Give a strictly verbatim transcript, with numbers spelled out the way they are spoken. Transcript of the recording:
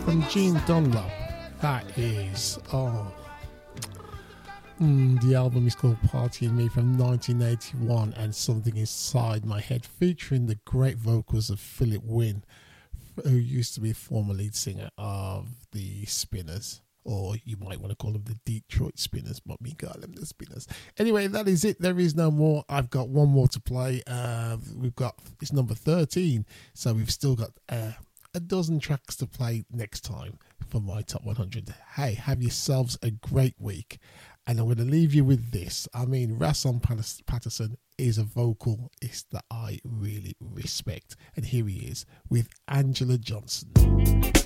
from Gene Dunlop. That is, oh, mm, the album is called Party and Me from nineteen eighty-one, and Something Inside My Head, featuring the great vocals of Philip Wynne, who used to be former lead singer of the Spinners, or you might want to call them the Detroit Spinners, but me call them the Spinners. Anyway, that is it. There is no more. I've got one more to play. Uh, we've got, it's number thirteen, so we've still got uh, a dozen tracks to play next time for my top one hundred. Hey, have yourselves a great week. And I'm going to leave you with this. I mean, Rasson Patterson is a vocalist that I really respect. And here he is with Angela Johnson.